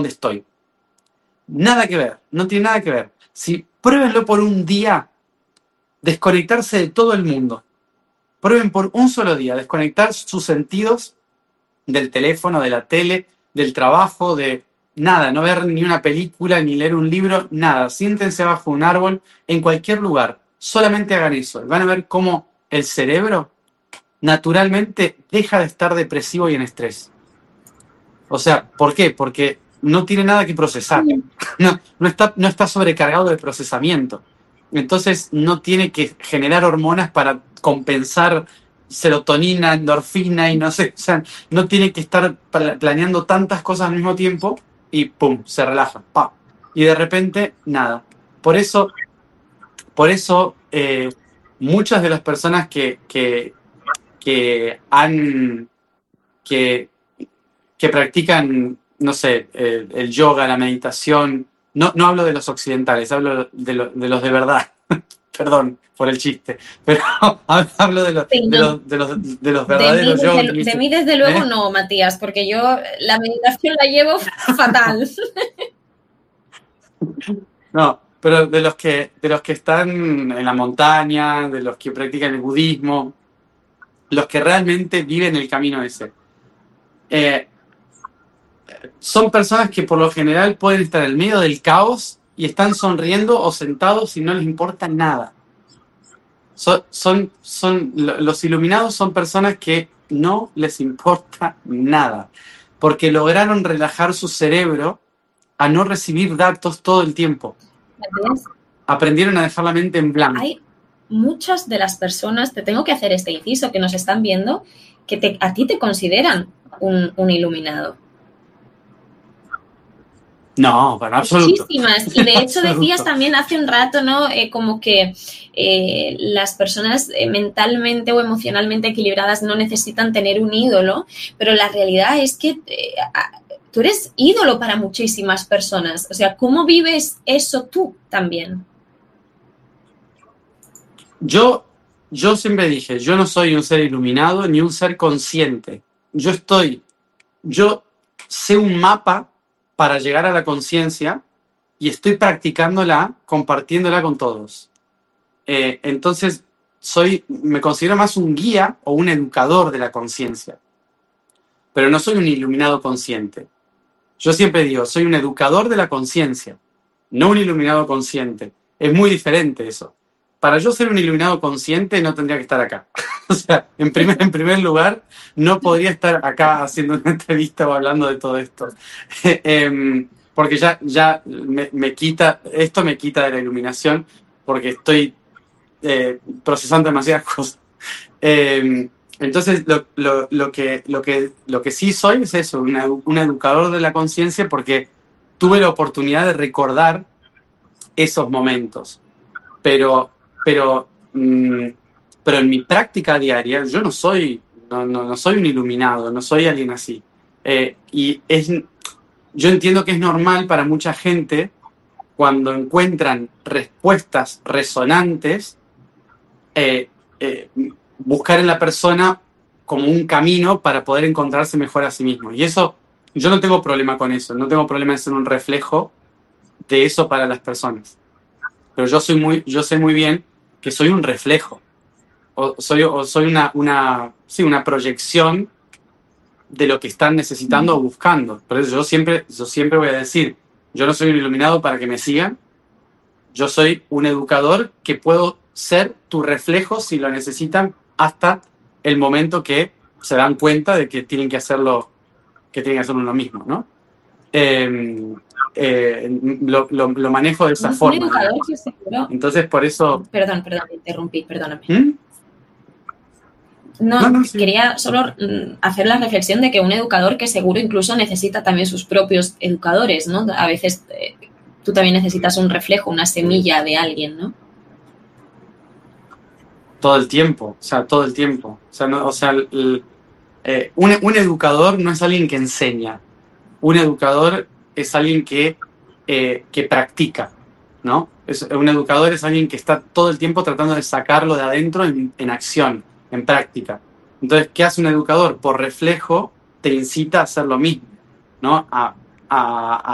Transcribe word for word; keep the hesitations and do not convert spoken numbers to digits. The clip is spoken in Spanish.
donde estoy. Nada que ver, no tiene nada que ver. Si pruébenlo por un día, desconectarse de todo el mundo. Prueben por un solo día, desconectar sus sentidos del teléfono, de la tele, del trabajo, de nada, no ver ni una película, ni leer un libro, nada. Siéntense bajo un árbol, en cualquier lugar. Solamente hagan eso. Van a ver cómo el cerebro naturalmente deja de estar depresivo y en estrés. O sea, ¿por qué? Porque no tiene nada que procesar. No, no está, no está sobrecargado de procesamiento. Entonces no tiene que generar hormonas para compensar serotonina, endorfina y no sé. O sea, no tiene que estar planeando tantas cosas al mismo tiempo y ¡pum! Se relaja. ¡Pam! Y de repente, nada. Por eso, por eso eh, muchas de las personas que, que, que han... que que practican, no sé, el, el yoga, la meditación. No, no hablo de los occidentales, hablo de, lo, de los de verdad. Perdón por el chiste, pero hablo de los, sí, no. de los, de los, de los verdaderos de mí, yogis. De, de mí, desde luego, ¿Eh? no, Matías, porque yo la meditación la llevo fatal. No, pero de los que, de los que están en la montaña, de los que practican el budismo, los que realmente viven el camino ese. Eh, Son personas que por lo general pueden estar en el medio del caos y están sonriendo o sentados y no les importa nada. Son, son, son, los iluminados son personas que no les importa nada, porque lograron relajar su cerebro a no recibir datos todo el tiempo. Aprendieron a dejar la mente en blanco. Hay muchas de las personas, te tengo que hacer este inciso, que nos están viendo, que te, a ti te consideran un, un iluminado. No, para absoluto. Muchísimas. Y de hecho decías también hace un rato, ¿no? Eh, como que eh, las personas eh, mentalmente o emocionalmente equilibradas no necesitan tener un ídolo, pero la realidad es que eh, tú eres ídolo para muchísimas personas. O sea, ¿cómo vives eso tú también? Yo, yo siempre dije, yo no soy un ser iluminado ni un ser consciente. Yo estoy, yo sé un mapa para llegar a la conciencia y estoy practicándola, compartiéndola con todos. Eh, entonces, soy, me considero más un guía o un educador de la conciencia. Pero no soy un iluminado consciente. Yo siempre digo, soy un educador de la conciencia, no un iluminado consciente. Es muy diferente eso. Para yo ser un iluminado consciente no tendría que estar acá. O sea, en primer, en primer lugar, no podría estar acá haciendo una entrevista o hablando de todo esto. eh, porque ya, ya me, me quita, esto me quita de la iluminación porque estoy eh, procesando demasiadas cosas. Eh, entonces, lo, lo, lo, que, lo, que, lo que sí soy es eso, una, un educador de la conciencia porque tuve la oportunidad de recordar esos momentos. Pero... Pero, mmm, pero en mi práctica diaria yo no soy, no, no, no soy un iluminado, no soy alguien así. Eh, y es, yo entiendo que es normal para mucha gente cuando encuentran respuestas resonantes, eh, eh, buscar en la persona como un camino para poder encontrarse mejor a sí mismo. Y eso, yo no tengo problema con eso, no tengo problema en ser un reflejo de eso para las personas. Pero yo soy muy, yo sé muy bien que soy un reflejo, o soy, o soy una, una, sí, una proyección de lo que están necesitando o buscando. Por eso yo siempre, yo siempre voy a decir, yo no soy un iluminado para que me sigan, yo soy un educador que puedo ser tu reflejo si lo necesitan hasta el momento que se dan cuenta de que tienen que hacerlo, que tienen que hacerlo lo mismo, ¿no? Eh, Eh, lo, lo, lo manejo de esa un forma. Educador que seguro... Entonces, por eso... Perdón, perdón, te interrumpí, perdóname. ¿Mm? No, no, no sí. Quería solo hacer la reflexión de que un educador que seguro incluso necesita también sus propios educadores, ¿no? A veces eh, tú también necesitas un reflejo, una semilla de alguien, ¿no? Todo el tiempo, o sea, todo el tiempo. O sea, no, o sea el, eh, un, un educador no es alguien que enseña. Un educador es alguien que, eh, que practica, ¿no? Es, un educador es alguien que está todo el tiempo tratando de sacarlo de adentro en, en acción, en práctica. Entonces, ¿qué hace un educador? Por reflejo, te incita a hacer lo mismo, ¿no? A, a,